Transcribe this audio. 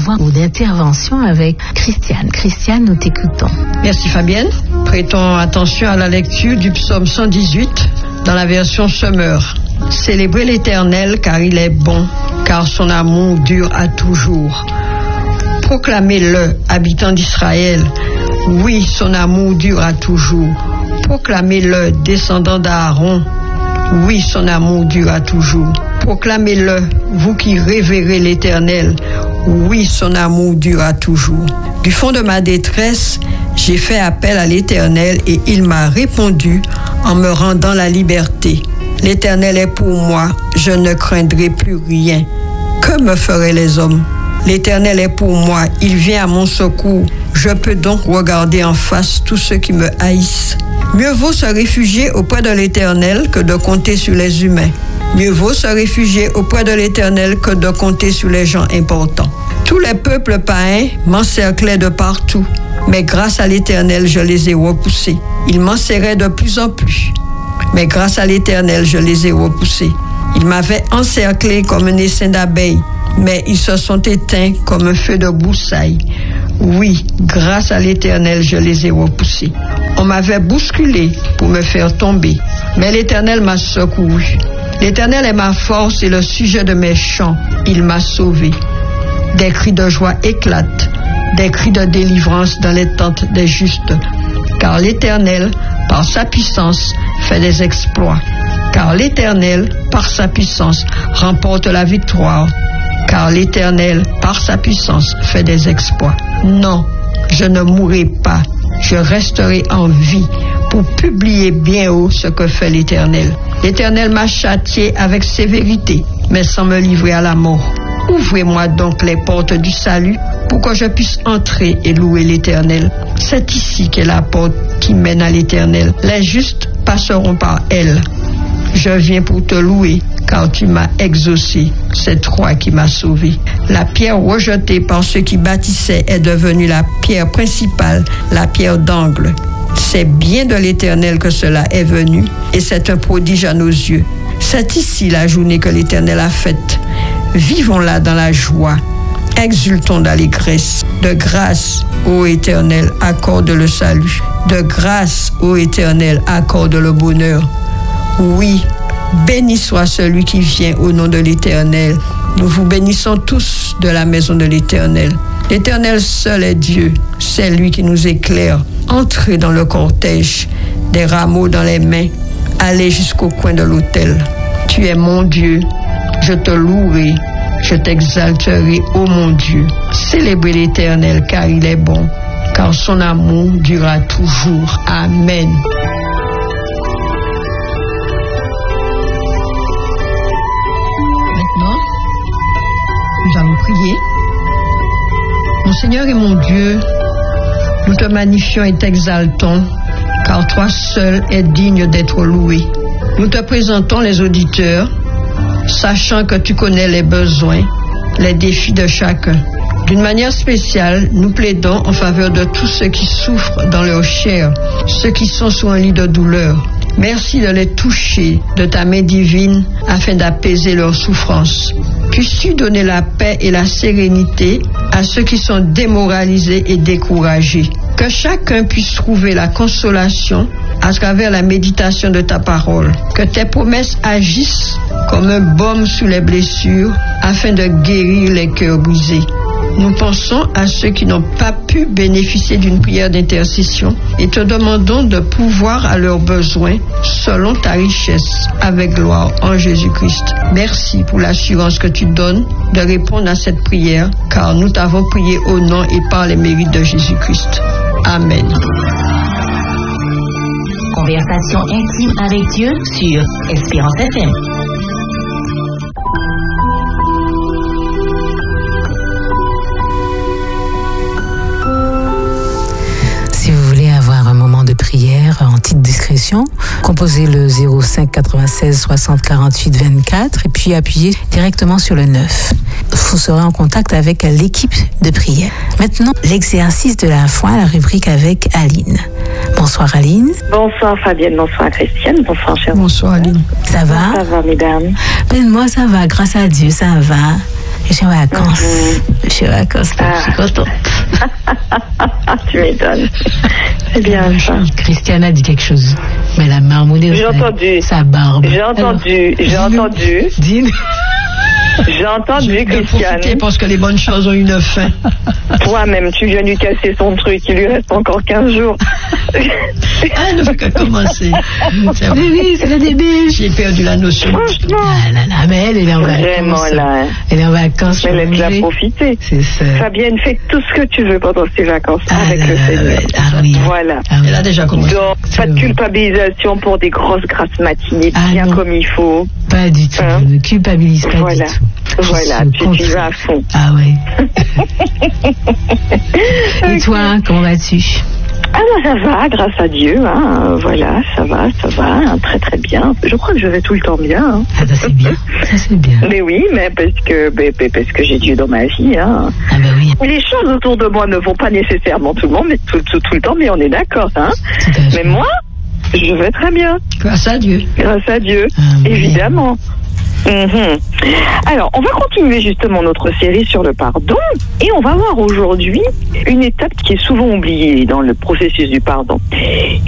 voix ou d'intervention avec Christiane. Christiane, nous t'écoutons. Merci Fabienne. Prêtons attention à la lecture du psaume 118 dans la version Summer. Célébrez l'Éternel car il est bon, car son amour dure à toujours. Proclamez-le, habitants d'Israël. Oui, son amour dure à toujours. Proclamez-le, descendants d'Aaron. Oui, son amour dure à toujours. Proclamez-le, vous qui révérez l'Éternel. Oui, son amour dure à toujours. Du fond de ma détresse, j'ai fait appel à l'Éternel et il m'a répondu en me rendant la liberté. L'Éternel est pour moi, je ne craindrai plus rien. Que me feraient les hommes? L'Éternel est pour moi, il vient à mon secours. Je peux donc regarder en face tous ceux qui me haïssent. Mieux vaut se réfugier auprès de l'Éternel que de compter sur les humains. Mieux vaut se réfugier auprès de l'Éternel que de compter sur les gens importants. Tous les peuples païens m'encerclaient de partout, mais grâce à l'Éternel, je les ai repoussés. Ils m'enserraient de plus en plus, mais grâce à l'Éternel, je les ai repoussés. Ils m'avaient encerclé comme un essaim d'abeilles, mais ils se sont éteints comme un feu de broussailles. Oui, grâce à l'Éternel, je les ai repoussés. On m'avait bousculé pour me faire tomber, mais l'Éternel m'a secouru. L'Éternel est ma force et le sujet de mes chants. Il m'a sauvé. Des cris de joie éclatent, des cris de délivrance dans les tentes des justes. Car l'Éternel, par sa puissance, fait des exploits. Car l'Éternel, par sa puissance, remporte la victoire. Car l'Éternel, par sa puissance, fait des exploits. Non, je ne mourrai pas. Je resterai en vie pour publier bien haut ce que fait l'Éternel. L'Éternel m'a châtié avec sévérité, mais sans me livrer à la mort. Ouvrez-moi donc les portes du salut pour que je puisse entrer et louer l'Éternel. C'est ici qu'est la porte qui mène à l'Éternel. Les justes passeront par elle. Je viens pour te louer, car tu m'as exaucé. C'est toi qui m'as sauvé. La pierre rejetée par ceux qui bâtissaient est devenue la pierre principale, la pierre d'angle. C'est bien de l'Éternel que cela est venu, et c'est un prodige à nos yeux. C'est ici la journée que l'Éternel a faite. Vivons-la dans la joie. Exultons d'allégresse. De grâce, ô Éternel, accorde le salut. De grâce, ô Éternel, accorde le bonheur. Oui, béni soit celui qui vient au nom de l'Éternel. Nous vous bénissons tous de la maison de l'Éternel. L'Éternel seul est Dieu, c'est lui qui nous éclaire. Entrez dans le cortège, des rameaux dans les mains, allez jusqu'au coin de l'autel. Tu es mon Dieu, je te louerai, je t'exalterai, ô mon Dieu. Célébrez l'Éternel car il est bon, car son amour durera toujours. Amen. Nous allons prier. Mon Seigneur et mon Dieu, nous te magnifions et t'exaltons, car toi seul es digne d'être loué. Nous te présentons les auditeurs, sachant que tu connais les besoins, les défis de chacun. D'une manière spéciale, nous plaidons en faveur de tous ceux qui souffrent dans leur chair, ceux qui sont sur un lit de douleur. Merci de les toucher de ta main divine afin d'apaiser leurs souffrances. Puisses-tu donner la paix et la sérénité à ceux qui sont démoralisés et découragés. Que chacun puisse trouver la consolation à travers la méditation de ta parole. Que tes promesses agissent comme un baume sur les blessures afin de guérir les cœurs brisés. Nous pensons à ceux qui n'ont pas pu bénéficier d'une prière d'intercession et te demandons de pourvoir à leurs besoins selon ta richesse avec gloire en Jésus-Christ. Merci pour l'assurance que tu donnes de répondre à cette prière, car nous t'avons prié au nom et par les mérites de Jésus-Christ. Amen. Conversation intime avec Dieu sur Espérance FM. Si vous voulez avoir un moment de prière en petite discrétion, composez le 05 96 60 48 24 et puis appuyez directement sur le 9. Vous serez en contact avec l'équipe de prière. Maintenant, l'exercice de la foi, la rubrique avec Aline. Bonsoir Aline. Bonsoir Fabienne, bonsoir Christiane, bonsoir chère. Bonsoir Aline. Ça va? Ça va mesdames? Ben moi ça va, grâce à Dieu, ça va. Je suis en vacances. Je suis en vacances. Je suis contente. Tu m'étonnes. C'est bien ça. Christiane a dit quelque chose. Mais elle a marmonné sa barbe. J'ai entendu. Dis. J'ai entendu, Christiane. Parce que les bonnes choses ont une fin. Toi-même, tu viens lui casser son truc. Il lui reste encore 15 jours. Elle ne fait que commencer. Oui, c'est le début. J'ai perdu la notion. Franchement. Ah là là, mais elle est en vacances. Vraiment là. Elle est en vacances. Elle a déjà profité. C'est ça. Fabienne, fais tout ce que tu veux pendant ces vacances avec le Seigneur. Ah oui. Voilà. Ah oui. Elle a déjà commencé. Donc, pas de culpabilisation pour des grosses grasses matinées, bien non. comme il faut. Pas du tout. Hein? Ne culpabilise pas du tout. Voilà, tu y vas à fond. Ah ouais. Et toi, comment vas-tu? Ah ben ça va, grâce à Dieu, hein. Voilà, ça va, hein, très très bien. Je crois que je vais tout le temps bien. Hein. Ah ben c'est bien, ça c'est bien. Mais oui, mais parce que j'ai Dieu dans ma vie. Hein. Ah ben oui. Les choses autour de moi ne vont pas nécessairement tout le temps, mais on est d'accord. Hein. Mais moi, je vais très bien. Grâce à Dieu. Grâce à Dieu, évidemment. Alors, on va continuer justement notre série sur le pardon et on va voir aujourd'hui une étape qui est souvent oubliée dans le processus du pardon.